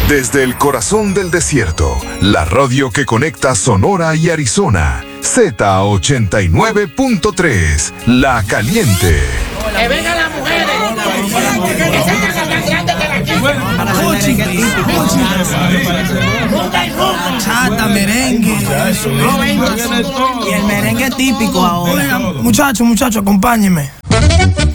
Desde el corazón del desierto, la radio que conecta Sonora y Arizona, Z89.3, La Caliente. ¡Que vengan las mujeres! ¡Que salgan las más grandes de la Chata, merengue. Y el merengue típico ahora. Muchachos, acompáñenme.